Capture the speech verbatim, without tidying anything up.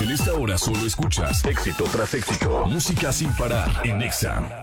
En esta hora solo escuchas éxito tras éxito. Música sin parar en Exa.